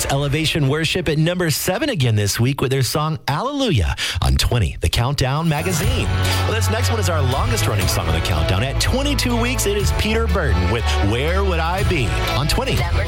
Elevation Worship at number 7 again this week with their song Alleluia on 20, the Countdown magazine. Well, this next one is our longest running song on the Countdown. At 22 weeks, it is Peter Burton with Where Would I Be on 20.